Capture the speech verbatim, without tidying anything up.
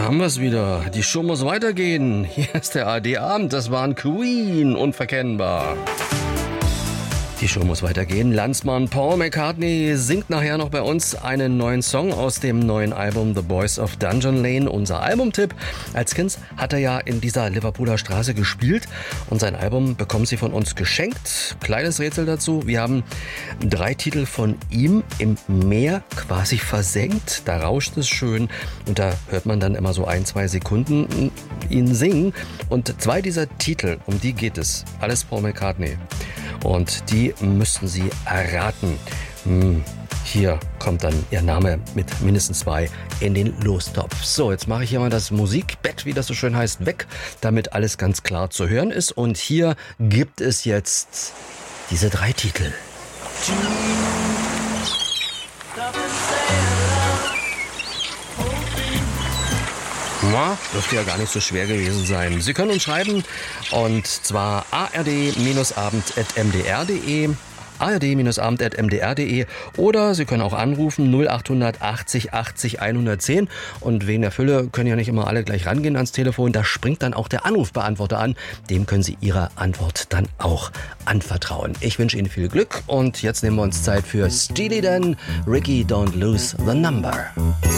haben wir es wieder. Die Show muss weitergehen. Hier ist der A R D-Abend. Das waren Queen, unverkennbar. Die Show muss weitergehen. Landsmann Paul McCartney singt nachher noch bei uns einen neuen Song aus dem neuen Album The Boys of Dungeon Lane. Unser Albumtipp. Als Kind hat er ja in dieser Liverpooler Straße gespielt und sein Album bekommen Sie von uns geschenkt. Kleines Rätsel dazu. Wir haben drei Titel von ihm im Meer quasi versenkt. Da rauscht es schön und da hört man dann immer so ein, zwei Sekunden ihn singen. Und zwei dieser Titel, um die geht es. Alles Paul McCartney. Und die müssten Sie erraten. Hier kommt dann Ihr Name mit mindestens zwei in den Lostopf. So, jetzt mache ich hier mal das Musikbett, wie das so schön heißt, weg, damit alles ganz klar zu hören ist. Und hier gibt es jetzt diese drei Titel. Na, dürfte ja gar nicht so schwer gewesen sein. Sie können uns schreiben und zwar a r d abend at m d r punkt d e a r d abend at m d r punkt d e oder Sie können auch anrufen null acht achtzig achtzig hundertzehn und wegen der Fülle können ja nicht immer alle gleich rangehen ans Telefon. Da springt dann auch der Anrufbeantworter an. Dem können Sie Ihre Antwort dann auch anvertrauen. Ich wünsche Ihnen viel Glück und jetzt nehmen wir uns Zeit für Steely Dan, Ricky Don't Lose the Number.